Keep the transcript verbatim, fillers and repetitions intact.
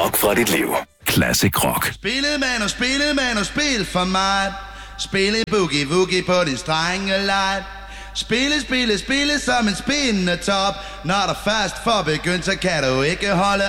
rock fra dit liv. Classic Rock. Spillet man og spillet man og spil for mig. Spille boogie woogie på din strenge light. Spille, spille, spille som en spindende top. Når der først får begyndt, så kan du ikke holde